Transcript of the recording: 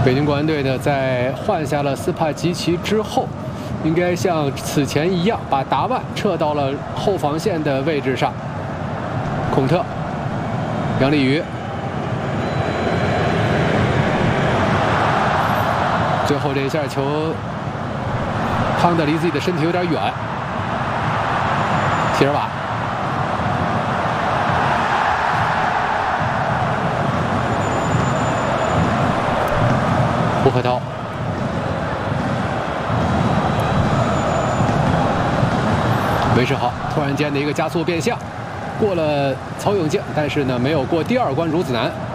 北京国安队呢，在换下了斯帕吉奇之后，应该像此前一样，把达万撤到了后防线的位置上。孔特、杨立瑜，最后这一下球趟的离自己的身体有点远。席尔瓦。 胡克涛，韦世豪突然间的一个加速变向，过了曹永静，但是呢没有过第二关孺子男。